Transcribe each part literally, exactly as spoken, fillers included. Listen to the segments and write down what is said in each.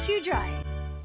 Q Dry.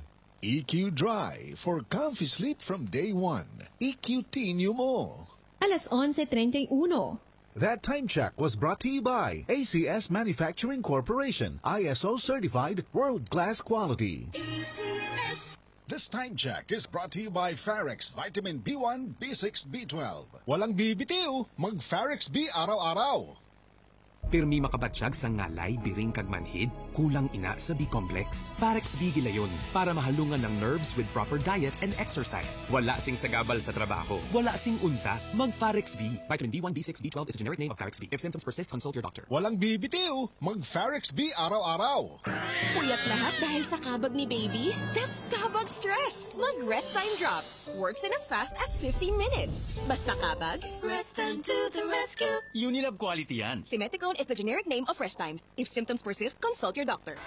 E Q Dry for comfy sleep from day one. E Q T nyo mo. Alas once treinta y uno. That time check was brought to you by A C S Manufacturing Corporation, I S O certified, world-class quality. A C S. This time check is brought to you by Farex Vitamin B one, B six, B twelve. Walang bibitiw, mag Farex B araw-araw. Pirmi makabatsyag sa ngalay, biring kag manhid, kulang ina sa B-complex. Farex B gilayon para mahalungan ng nerves with proper diet and exercise. Wala sing sagabal sa trabaho. Wala sing unta, mag Farex B. Vitamin B one, B six, B twelve is a generic name of Farex B. If symptoms persist, consult your doctor. Walang bibitiw, mag Farex B araw-araw. Puyat lahat dahil sa kabag ni baby? That's kabag stress. Mag Rest Time Drops. Works in as fast as fifteen minutes. Basta kabag, Rest Time to the rescue. Unilab quality yan. Simeticone is the generic name of Rest Time. If symptoms persist, consult your doctor.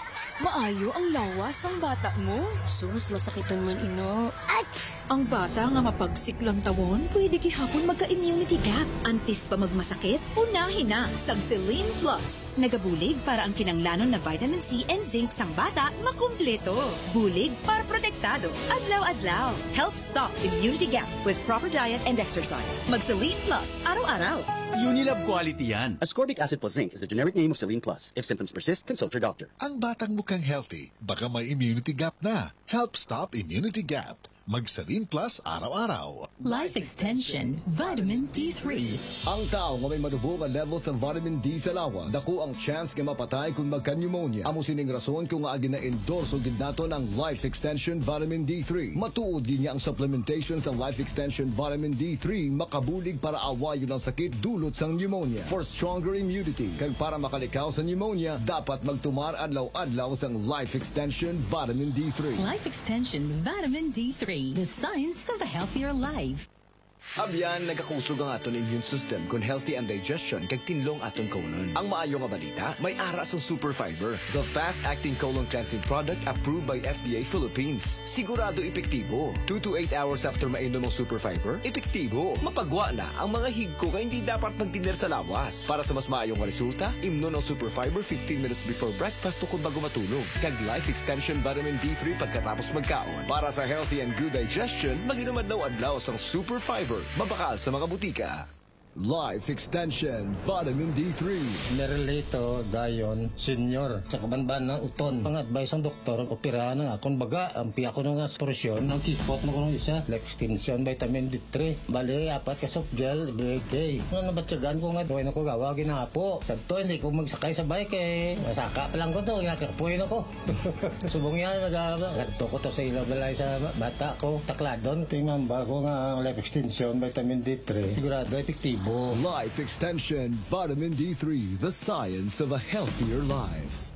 Maayo ang lawas ang bata mo. Sus, masakitan man ino. At ang bata nga mapagsiklang tawon, pwede gihapon magka-immunity gap. Antis pa magmasakit, unahin na sang Celine Plus. Nagabulig para ang kinanglanon na vitamin C and zinc sang bata makumpleto. Bulig para protektado. Adlaw-adlaw. Help stop immunity gap with proper diet and exercise. Mag Celine Plus araw-araw. Unilab quality yan. Ascorbic acid plus zinc is the generic name of Celine Plus. If symptoms persist, consult your doctor. Ang batang mukhang healthy, baka may immunity gap na. Help stop immunity gap. Mag-Celine Plus araw-araw. Life Extension, Vitamin D three. Ang tao nga may madubong nga level sa vitamin D sa lawas, dako ang chance nga mapatay kung magka-pneumonia. Amo sining rason kung nga agi na-endorse o ginato ng Life Extension Vitamin D three. Matuod din niya ang supplementation sa Life Extension Vitamin D three makabulig para awayon ang sakit dulot sang pneumonia. For stronger immunity, kag para makalikaw sa pneumonia, dapat magtumar adlaw-adlaw sang Life Extension Vitamin D three. Life Extension Vitamin D three. The science of a healthier life. Abyan, nagakusog ang aton immune system kung healthy ang digestion kag tinlong aton colon. Ang maayo nga balita, may ara sa Super Fiber, the fast-acting colon cleansing product approved by F D A Philippines. Sigurado epektibo. two to eight hours after mainom ang Super Fiber, epektibo. Mapagwa na ang mga higko nga hindi dapat magtiner sa lawas. Para sa mas maayong resulta, imnon ang Super Fiber fifteen minutes before breakfast o kung bago matulog. Kag Life Extension Vitamin D three pagkatapos magkaon. Para sa healthy and good digestion, mag-inom adlaw-adlaw sang Super Fiber. Mabakal sa mga butika. Life Extension Vitamin D three. Merlito Dayon Senior sa kabanban ng Uton. Ang advice ng doktor, operahan na nga. Kung baga, ang piya ko nga solusyon, ang kipot mo ko ng isa, Life Extension Vitamin D three. Bali, apat ka soft gel, every day. Ano nabatsagan ko nga, tuwin ako gawa, ginapo. Sagto, hindi ko magsakay sa bike eh. Masaka pa lang ko to, yakirpuin ako. Subong yan, nag-ganto ko to sa ilaw balay sa bata ko. Takladon, ito yung mamba ko nga ang Life Extension Vitamin D three. Sigurado, epektibo. Life Extension Vitamin D three, the science of a healthier life.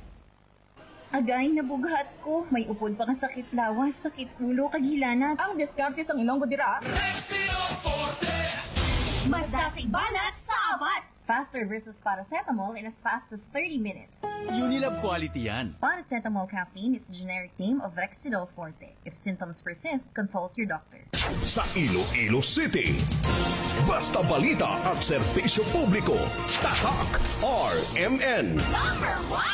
Agay, nabughat ko. May upod pa nga sakit lawas, sakit ulo, kagilanat. Ang diskarte sa ilong ko dira. Mas dasig banat sa abat. Faster versus paracetamol in as fast as thirty minutes. Unilab quality yan. Paracetamol caffeine is the generic name of Rexidol Forte. If symptoms persist, consult your doctor. Sa Iloilo City, basta balita at serbisyo publiko, tatak R M N. Number one!